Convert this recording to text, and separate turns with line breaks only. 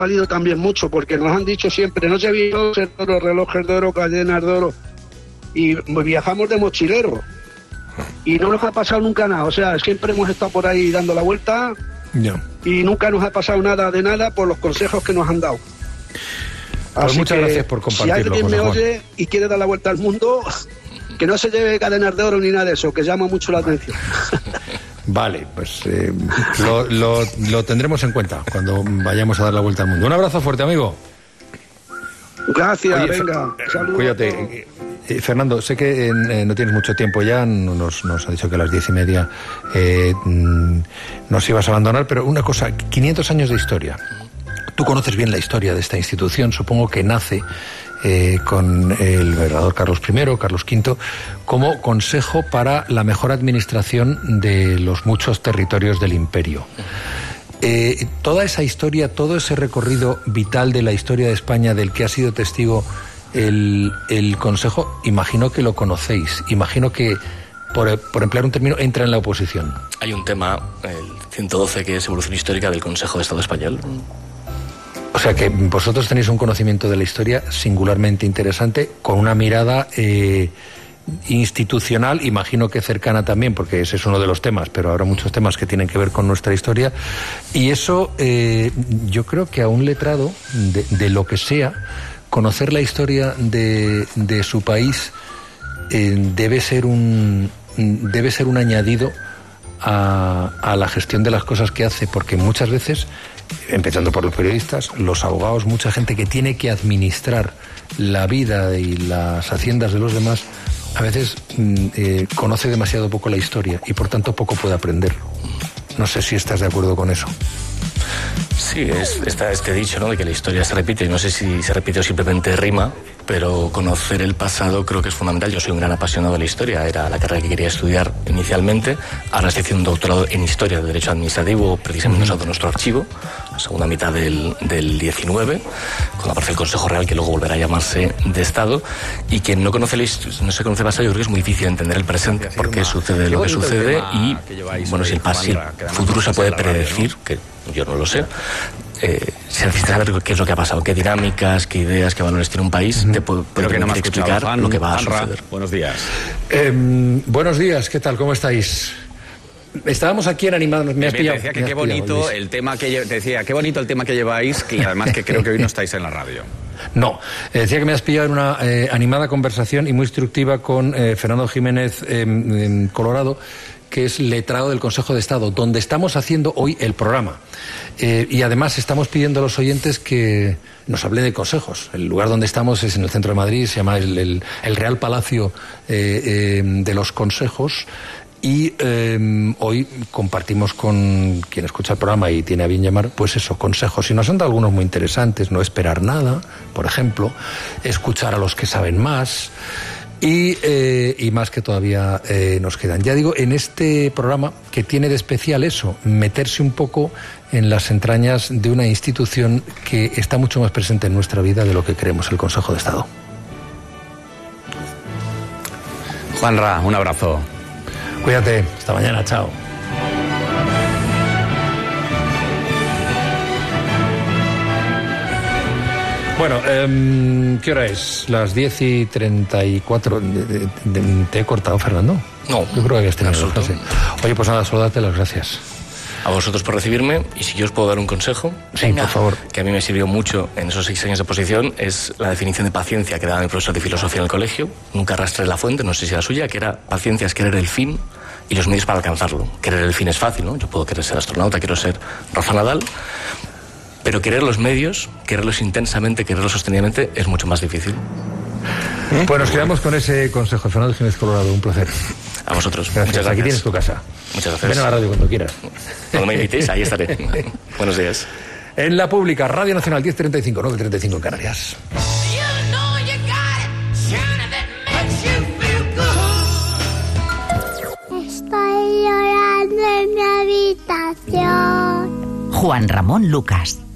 valido también mucho, porque nos han dicho siempre, no se vio el oro, relojes de oro, cadenas de oro, y viajamos de mochilero, y no nos ha pasado nunca nada, o sea, siempre hemos estado por ahí dando la vuelta, y nunca nos ha pasado nada de nada por los consejos que nos han dado.
Pues muchas gracias por compartirlo.
Si alguien me oye y quiere dar la vuelta al mundo, que no se lleve cadenas de oro ni nada de eso, que llama mucho la atención.
Vale, pues lo tendremos en cuenta cuando vayamos a dar la vuelta al mundo. Un abrazo fuerte, amigo.
Gracias. Oye, venga, saludos.
Cuídate. Fernando, sé que no tienes mucho tiempo ya, nos ha dicho que a las 10:30 nos ibas a abandonar, pero una cosa, 500 años de historia. Tú conoces bien la historia de esta institución, supongo que nace con el emperador Carlos I, Carlos V, como consejo para la mejor administración de los muchos territorios del imperio. Toda esa historia, todo ese recorrido vital de la historia de España del que ha sido testigo el consejo, imagino que lo conocéis, imagino que, por emplear un término, entra en la oposición.
Hay un tema, el 112, que es evolución histórica del Consejo de Estado español.
O sea que vosotros tenéis un conocimiento de la historia singularmente interesante, con una mirada institucional, imagino que cercana también, porque ese es uno de los temas, pero habrá muchos temas que tienen que ver con nuestra historia, y eso yo creo que a un letrado de lo que sea, conocer la historia de su país debe ser un añadido a la gestión de las cosas que hace, porque muchas veces, empezando por los periodistas, los abogados, mucha gente que tiene que administrar la vida y las haciendas de los demás, a veces conoce demasiado poco la historia y por tanto poco puede aprender. No sé si estás de acuerdo con eso.
Sí, está este dicho, ¿no?, de que la historia se repite, y no sé si se repite o simplemente rima, pero conocer el pasado creo que es fundamental. Yo soy un gran apasionado de la historia, era la carrera que quería estudiar inicialmente. Ahora estoy haciendo un doctorado en Historia de Derecho Administrativo, precisamente usando nuestro archivo, la segunda mitad del 19, cuando aparece el Consejo Real, que luego volverá a llamarse de Estado, y quien no conoce el pasado, yo creo que es muy difícil entender el presente, porque sucede lo que sucede, y bueno, si el futuro se puede predecir, que yo no lo sé, se necesita saber qué es lo que ha pasado, qué dinámicas, qué ideas, qué valores tiene un país, te puede explicar lo que va a suceder.
Buenos días.
Buenos días, ¿qué tal? ¿Cómo estáis? Estábamos aquí en Animados.
Me decía que qué bonito el tema que qué bonito el tema que lleváis, y además que creo que hoy no estáis en la radio.
No, decía que me has pillado en una animada conversación y muy instructiva con Fernando Jiménez Colorado, que es letrado del Consejo de Estado, donde estamos haciendo hoy el programa. Y además estamos pidiendo a los oyentes que nos hablen de consejos. El lugar donde estamos es en el centro de Madrid, se llama el Real Palacio de los Consejos. Y hoy compartimos con quien escucha el programa y tiene a bien llamar, pues eso, consejos. Y nos han dado algunos muy interesantes: no esperar nada, por ejemplo, escuchar a los que saben más, y más que todavía nos quedan. Ya digo, en este programa, que tiene de especial eso, meterse un poco en las entrañas de una institución que está mucho más presente en nuestra vida de lo que creemos, el Consejo de Estado.
Juanra, un abrazo.
Cuídate, hasta mañana, chao. Bueno, ¿qué hora es? Las 10:34. ¿Te he cortado, Fernando?
No.
Yo creo que habías tenido la clase. Oye, pues nada, solo darte las gracias.
A vosotros por recibirme, y si yo os puedo dar un consejo,
sí, por favor,
que a mí me sirvió mucho en esos 6 años de oposición, es la definición de paciencia que daba mi profesor de filosofía en el colegio. Nunca arrastré la fuente, no sé si era suya, que era: paciencia es querer el fin y los medios para alcanzarlo. Querer el fin es fácil, ¿no? Yo puedo querer ser astronauta, quiero ser Rafa Nadal, pero querer los medios, quererlos intensamente, quererlos sostenidamente, es mucho más difícil.
Pues nos quedamos con ese consejo. Fernando Jiménez Colorado, un placer.
A vosotros.
Gracias.
Muchas gracias.
Aquí tienes tu casa.
Muchas gracias.
Ven a la radio cuando quieras.
Cuando me invitéis, ahí estaré. Buenos días.
En La Pública, Radio Nacional, 10:35, 9:35 en Canarias.
Estoy llorando en mi habitación.
Juan Ramón Lucas.